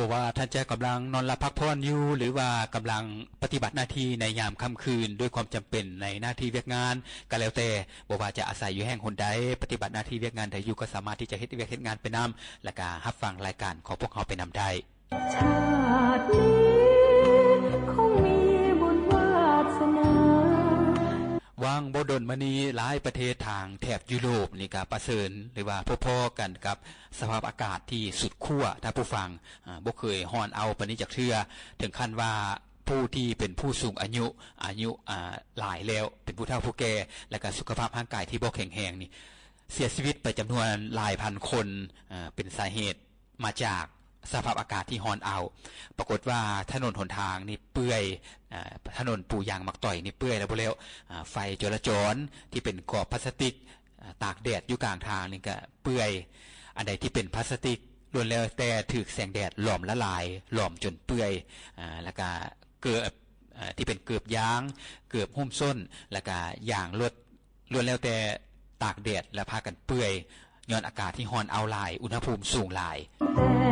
บอกว่าท่านจะกำลังนอนหลับพักผ่อนอยู่หรือว่ากำลังปฏิบัติหน้าที่ในยามค่ำคืนด้วยความจำเป็นในหน้าที่เวียกงานก็แล้วแต่บอกว่าจะอาศัยอยู่แห่งหนใดปฏิบัติหน้าที่เวียกงานใดอยู่ก็สามารถที่จะเฮ็ดเวียกเฮ็ดงานไปนำและก็รับฟังรายการของพวกเราไปนำได้ชาตินี้คงมีบุญวาสนาวางบ่ดนมานี้หลายประเทศทางแถบยุโรปนี่ก็ประเสริญหรือว่าพอๆกันกับสภาพอากาศที่สุดขั้วถ้าผู้ฟังบ่เคยฮ้อนเอาปานนี้จักเทื่อถึงขั้นว่าผู้ที่เป็นผู้สูงอายุหลายแล้วเป็นผู้เฒ่าผู้แก่และก็สุขภาพร่างกายที่บ่แข็งแรงนี่เสียชีวิตไปจำนวนหลายพันคนเป็นสาเหตุมาจากสภาพอากาศที่ฮ้อนเอาปรากฏว่าถนนหนทางนี่เปื่อยถนนปูยางมักต่อยนี่เปื่อยแล้วบ่แล้วไฟจราจรที่เป็นกรอบพลาสติกตากแดดอยู่กลางทางนี่ก็เปื่อยอันใดที่เป็นพลาสติกล้วนแล้วแต่ถูกแสงแดดหลอมละลายหลอมจนเปื่อยแล้วก็เกิดที่เป็นเกือบยางเกือบหุ้มส้นแล้วก็ยางรถล้วนแล้วแต่ตากแดดและพากันเปื่อยย้อนอากาศที่ร้อนเอาหลายอุณหภูมิสูงหลาย